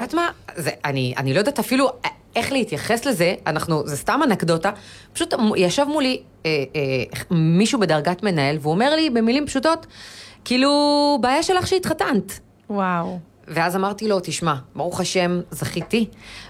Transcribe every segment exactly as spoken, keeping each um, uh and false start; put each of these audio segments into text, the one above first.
יודעת מה? זה, אני, אני לא יודעת אפילו איך להתייחס לזה, אנחנו, זה סתם אנקדוטה, פשוט ישב מולי אה, אה, מישהו בדרגת מנהל, והוא אומר לי במילים פשוטות, כאילו, בעיה שלך שהתחתנת. וואו. ואז אמרתי לו, תשמע, ברוך השם, זכיתי,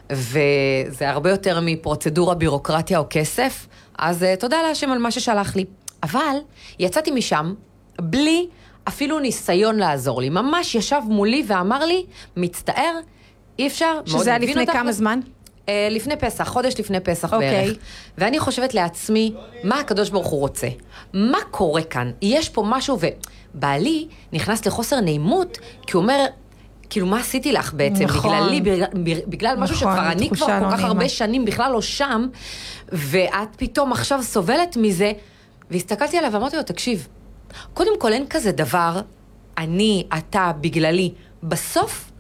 וזה הרבה יותר מפרוצדורה, בירוקרטיה או כסף, אז uh, תודה להשם על מה ששלח לי. אבל יצאתי משם בלי אפילו ניסיון לעזור לי. ממש ישב מולי ואמר לי, מצטער, אי אפשר. שזה היה לפני כמה זמן? Uh, לפני פסח, חודש לפני פסח okay. בערך. ואני חושבת לעצמי, מה הקדוש ברוך הוא רוצה? מה קורה כאן? יש פה משהו, ובעלי נכנס לחוסר נעימות, כי הוא אומר, כאילו, מה עשיתי לך בעצם? נכון. בגללי, בגלל, בגלל משהו נכון, שכבר אני כבר לא כל כך נעימה. הרבה שנים בכלל לא שם, ואת פתאום עכשיו סובלת מזה, והסתכלתי עליו ואמרתי לו, תקשיב, קודם כל אין כזה דבר, אני, אתה, בגללי, בסוף,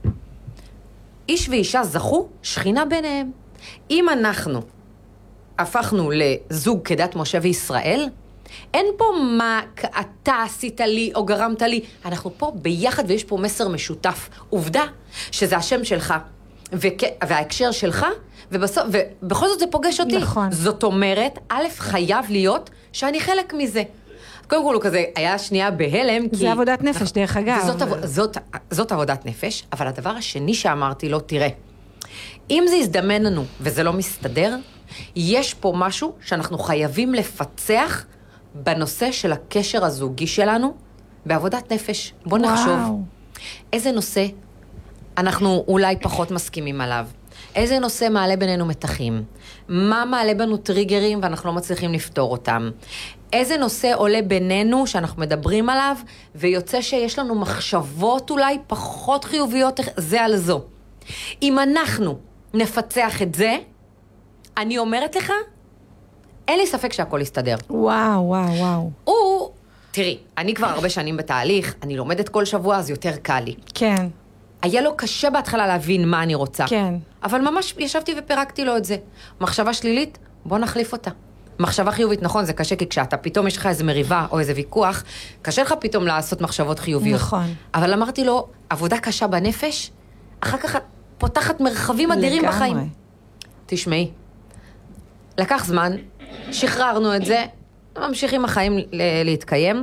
איש ואישה זכו, שכינה ביניהם. אם אנחנו הפכנו לזוג כדת משה וישראל, אין פה מה אתה עשית לי או גרמת לי, אנחנו פה ביחד ויש פה מסר משותף. עובדה שזה השם שלך וההקשר שלך, ובסוף, ובכל זאת זה פוגש אותי. נכון. זאת אומרת, א', חייב להיות שאני חלק מזה. קודם כל הוא כזה היה שנייה בהלם. זה כי... עבודת נפש, דרך אגב. זאת, עב... זאת, זאת עבודת נפש, אבל הדבר השני שאמרתי לו, תראה, אם זה יזדמן לנו וזה לא מסתדר, יש פה משהו שאנחנו חייבים לפצח בנושא של הקשר הזוגי שלנו, בעבודת נפש. בוא נחשוב. וואו. איזה נושא אנחנו אולי פחות מסכימים עליו? איזה נושא מעלה בינינו מתחים? מה מעלה בנו טריגרים ואנחנו לא מצליחים לפתור אותם? איזה נושא עולה בינינו שאנחנו מדברים עליו, ויוצא שיש לנו מחשבות אולי פחות חיוביות זה על זו. אם אנחנו נפצח את זה, אני אומרת לך, אין לי ספק שהכל יסתדר. וואו, וואו, וואו. הוא, תראי, אני כבר הרבה שנים בתהליך, אני לומדת כל שבוע, אז יותר קל לי. כן. היה לו קשה בהתחלה להבין מה אני רוצה. כן. אבל ממש ישבתי ופרקתי לו את זה. מחשבה שלילית, בוא נחליף אותה. מחשבה חיובית, נכון, זה קשה, כי כשאתה פתאום יש לך איזה מריבה או איזה ויכוח, קשה לך פתאום לעשות מחשבות חיוביות. נכון. אבל אמרתי לו, עבודה קשה בנפש, אחר כך את פותחת מרחבים אדירים לגמרי. בחיים. תשמעי, לקח זמן, שחררנו את זה, ממשיכים החיים להתקיים.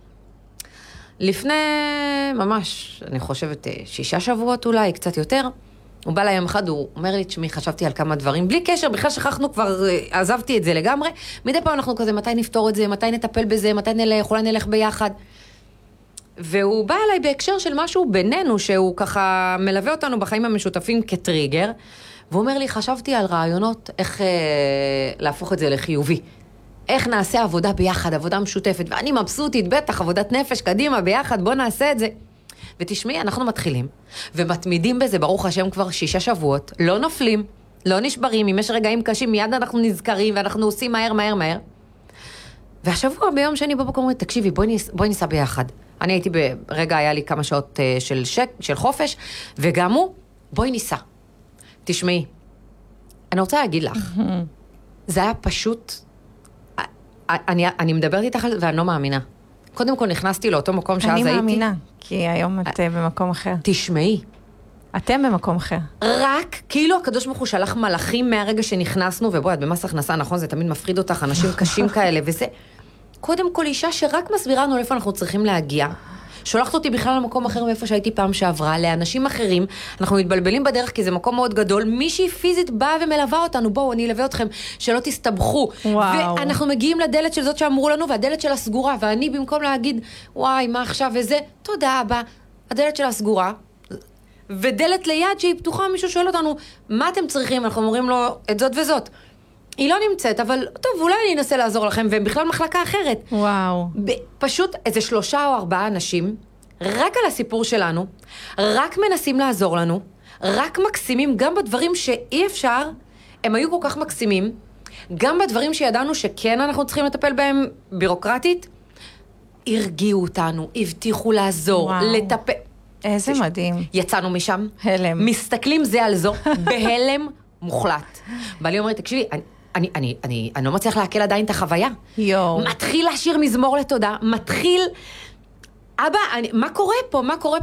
לפני, ממש, אני חושבת, שישה שבועות אולי, קצת יותר, הוא בא ליום אחד, הוא אומר לי, תשמעי, חשבתי על כמה דברים, בלי קשר, בכלל שכחנו כבר, עזבתי את זה לגמרי, מדי פעם אנחנו כזה, מתי נפתור את זה, מתי נטפל בזה, מתי נלך, אולי נלך ביחד. והוא בא אליי בהקשר של משהו בינינו, שהוא ככה מלווה אותנו בחיים המשותפים כטריגר, והוא אומר לי, חשבתי על רעיונות איך אה, להפוך את זה לחיובי. איך נעשה עבודה ביחד, עבודה משותפת, ואני מבסוטית, בטח, עבודת נפש, קדימה, ביחד, בוא נעשה את זה. ותשמעי, אנחנו מתחילים, ומתמידים בזה, ברוך השם, כבר שישה שבועות, לא נופלים, לא נשברים, אם יש רגעים קשים, מיד אנחנו נזכרים, ואנחנו עושים מהר, מהר, מהר. והשבוע, ביום שני בבוקר, אומרים, תקשיבי, בואי ניס, בואי ניסע ביחד. אני הייתי ברגע, היה לי כמה שעות uh, של, שק, של חופש, וגם הוא, בואי ניסע. תשמעי, אני רוצה להגיד לך, זה היה פשוט, אני, אני מדברת איתך על זה ואני לא מאמינה. קודם כל נכנסתי לאותו מקום שאז הייתי. אני מאמינה, כי היום את במקום אחר. תשמעי. אתם במקום אחר. רק, כאילו הקדוש ברוך הוא שלח מלאכים מהרגע שנכנסנו, ובואי, את במס הכנסה, נכון, זה תמיד מפחיד אותך, אנשים קשים כאלה, וזה, קודם כל אישה שרק מסבירה לנו איפה אנחנו צריכים להגיע, שולחת אותי בכלל למקום אחר מאיפה שהייתי פעם שעברה, לאנשים אחרים, אנחנו מתבלבלים בדרך כי זה מקום מאוד גדול, מישהי פיזית באה ומלווה אותנו, בואו, אני אלווה אתכם, שלא תסתבכו. וואו. ואנחנו מגיעים לדלת של זאת שאמרו לנו, והדלת שלה סגורה, ואני במקום להגיד, וואי, מה עכשיו וזה, תודה אבא, הדלת שלה סגורה, ודלת ליד שהיא פתוחה, מישהו שואל אותנו, מה אתם צריכים? אנחנו אומרים לו, את זאת וזאת. היא לא נמצאת, אבל טוב, אולי אני אנסה לעזור לכם, והם בכלל מחלקה אחרת. וואו. פשוט איזה שלושה או ארבעה אנשים, רק על הסיפור שלנו, רק מנסים לעזור לנו, רק מקסימים, גם בדברים שאי אפשר, הם היו כל כך מקסימים, גם בדברים שידענו שכן אנחנו צריכים לטפל בהם בירוקרטית, הרגיעו אותנו, הבטיחו לעזור, וואו. לטפל. איזה מדהים. יצאנו משם. הלם. מסתכלים זה על זו, בהלם מוחלט. בעלי אומרת, תקשיבי, אני, אני, אני, אני, אני לא מצליח להקל עדיין את החוויה. יו. מתחיל לשיר מזמור לתודה, מתחיל, אבא, אני, מה קורה פה? מה קורה פה?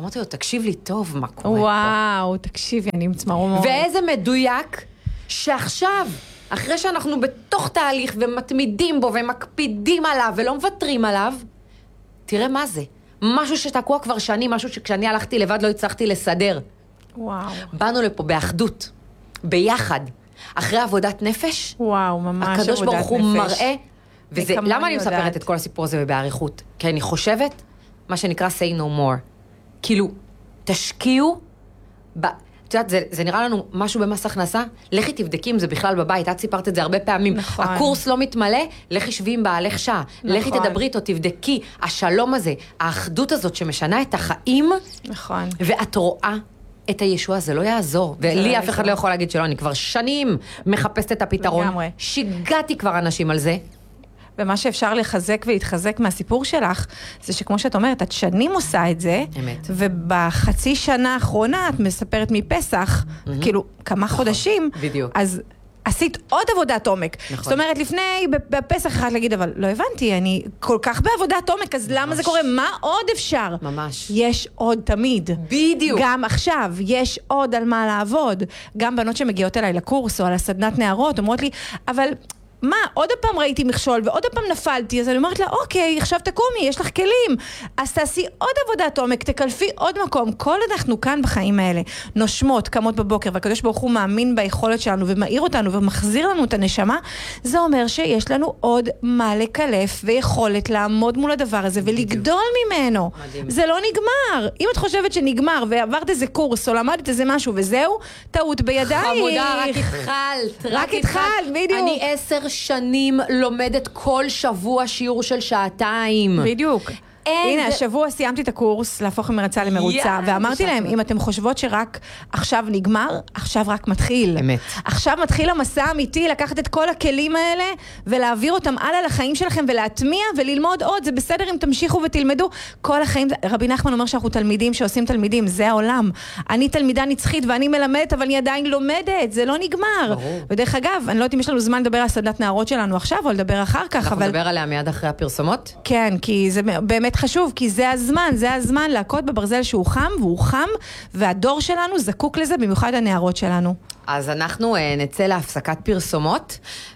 אמרתי לו, תקשיב לי טוב מה קורה פה. וואו, תקשיבי, אני עם צמרמורת. ואיזה מדויק שעכשיו, אחרי שאנחנו בתוך תהליך ומתמידים בו ומקפידים עליו ולא מוותרים עליו, תראה מה זה. משהו שתקוע כבר שנים, משהו שכשאני הלכתי לבד לא הצלחתי לסדר. וואו. באנו לפה באחדות, ביחד, אחרי עבודת נפש. וואו, ממש עבודת נפש. הקדוש ברוך הוא מראה, וזה, כמוני למה אני יודעת. מספרת את כל הסיפור הזה ובעריכות? כי אני חושבת, מה שנקרא say no more. כאילו, תשקיעו, ב... את יודעת, זה, זה נראה לנו משהו במס הכנסה, לכי תבדקי אם זה בכלל בבית, את סיפרת את זה הרבה פעמים. נכון. הקורס לא מתמלא, לכי שבי עם בעלך שעה. נכון. לכי תדברי איתו, תבדקי. השלום הזה, האחדות הזאת שמשנה את החיים, נכון. ואת רואה את הישוע, זה לא יעזור. ולי לא אף אחד יעזור. לא יכול להגיד שלא, אני כבר שנים מחפשת את הפתרון. לגמרי. שיגעתי כבר אנשים על זה. ומה שאפשר לחזק ולהתחזק מהסיפור שלך, זה שכמו שאת אומרת, את שנים עושה את זה, אמת. ובחצי שנה האחרונה את מספרת מפסח, כאילו כמה חודשים, בדיוק. אז עשית עוד עבודת עומק. נכון. זאת אומרת, לפני, בפסח אחד להגיד, אבל לא הבנתי, אני כל כך בעבודת עומק, אז למה זה קורה? מה עוד אפשר? ממש. יש עוד תמיד. בדיוק. גם עכשיו, יש עוד על מה לעבוד. גם בנות שמגיעות אליי לקורס או על הסדנת נערות, אומרות לי, אבל מה, עוד הפעם ראיתי מכשול ועוד הפעם נפלתי, אז אני אומרת לה, אוקיי, עכשיו תקומי, יש לך כלים. אז תעשי עוד עבודת עומק, תקלפי עוד מקום. כל אנחנו כאן בחיים האלה, נושמות, קמות בבוקר, והקדוש ברוך הוא מאמין ביכולת שלנו ומאיר אותנו ומחזיר לנו את הנשמה, זה אומר שיש לנו עוד מה לקלף ויכולת לעמוד מול הדבר הזה ולגדול ממנו. מדהים. זה לא נגמר. אם את חושבת שנגמר ועברת איזה קורס או למדת איזה משהו וזהו, טעות בידייך. חמודה, רק התחלת. רק התחלת, בדיוק. אני עשר שנים לומדת כל שבוע שיעור של שעתיים. בדיוק. אין הנה, זה- השבוע סיימתי את הקורס, להפוך ממרצה למרוצה, יאה, ואמרתי בשעה להם, טובה. אם אתם חושבות שרק עכשיו נגמר, עכשיו רק מתחיל. אמת. עכשיו מתחיל המסע האמיתי, לקחת את כל הכלים האלה, ולהעביר אותם הלאה לחיים שלכם, ולהטמיע וללמוד עוד. זה בסדר אם תמשיכו ותלמדו. כל החיים, רבי נחמן אומר שאנחנו תלמידים שעושים תלמידים, זה העולם. אני תלמידה נצחית ואני מלמדת, אבל אני עדיין לומדת, זה לא נגמר. ברור. ודרך אגב, אני לא יודעת אם יש לנו זמן לדבר על סדנת נערות שלנו עכשיו, או לדבר אחר כך, אנחנו אבל... נדבר עליה מיד אחרי הפרסומות. כן, כי זה באמת חשוב, כי זה הזמן, זה הזמן להכות בברזל שהוא חם, והוא חם, והדור שלנו זקוק לזה, במיוחד הנערות שלנו. אז אנחנו אה, נצא להפסקת פרסומות,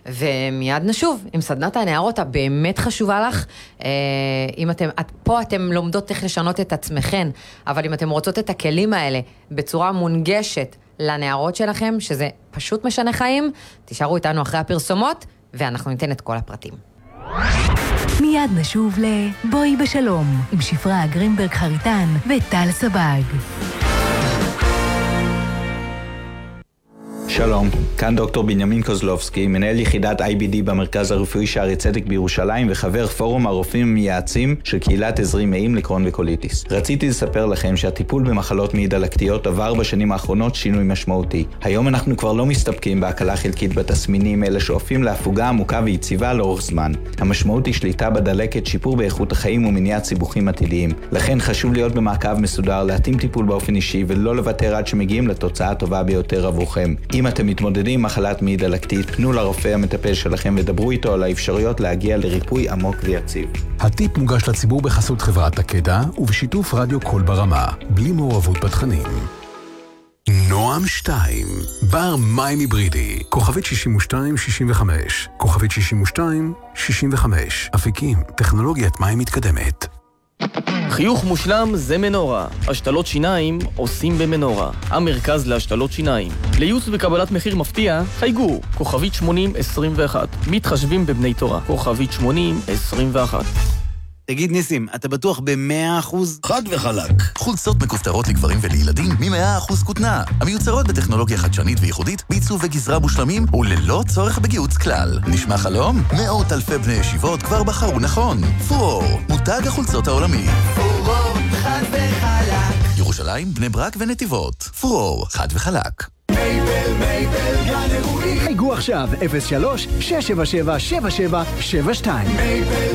ומיד נשוב עם סדנת הנערות הבאמת חשובה לך. אה, אם אתם, את, פה אתם לומדות איך לשנות את עצמכן, אבל אם אתם רוצות את הכלים האלה בצורה מונגשת לנערות שלכם, שזה פשוט משנה חיים, תישארו איתנו אחרי הפרסומות, ואנחנו ניתן את כל הפרטים. מיד נשוב לבואי בשלום, עם שפרה גרינברג חריטן וטל סבג. שלום, כאן דוקטור בנימין קוזלובסקי, מנהל יחידת איי בי די במרכז הרפואי שערי צדק בירושלים וחבר פורום הרופאים המייעצים של קהילת עזרי מעיים לקרון וקוליטיס. רציתי לספר לכם שהטיפול במחלות מעי דלקתיות עבר בשנים האחרונות שינוי משמעותי. היום אנחנו כבר לא מסתפקים בהקלה חלקית בתסמינים, אלא שואפים להפוגה עמוקה ויציבה לאורך זמן. המשמעות היא שליטה בדלקת, שיפור באיכות החיים ומניעת סיבוכים עתידיים. לכן חשוב להיות במעקב מסודר, להתאים טיפול באופן אישי ולא לוותר עד שמגיעים לתוצאה הטובה ביותר עבורכם. אם אתם מתמודדים עם מחלת מעי דלקתית, פנו לרופא המטפל שלכם ודברו איתו על האפשרויות להגיע לריפוי עמוק ויציב. הטיפ מוגש לציבור בחסות חברת תקדה ובשיתוף רדיו קול ברמה, בלי מעורבות בתכנים. נועם שתיים, בר מים היברידי, כוכבית שישים ושתיים שישים וחמש, כוכבית שישים ושתיים שישים וחמש, אפיקים, טכנולוגיית מים מתקדמת. חיוך מושלם זה מנורה. השתלות שיניים עושים במנורה. המרכז להשתלות שיניים. לייעוץ וקבלת מחיר מפתיע, חייגו, כוכבית שמונים עשרים ואחת. מתחשבים בבני תורה, כוכבית שמונים עשרים ואחת. תגיד ניסים, אתה בטוח ב-מאה אחוז? חד וחלק. חולצות מכופתרות לגברים ולילדים מ-מאה אחוז כותנה. המיוצרות בטכנולוגיה חדשנית וייחודית, בעיצוב וגזרה מושלמים וללא צורך בגיוץ כלל. נשמע חלום? מאות אלפי בני ישיבות כבר בחרו נכון. פורור, מותג החולצות העולמי. פורור, חד וחלק. ירושלים, בני ברק ונתיבות. פורור, חד וחלק. מייבל, מייבל, גן אירועים. חייגו עכשיו אפס שלוש שש שבע שבע שבע שבע שבע שתיים. מייבל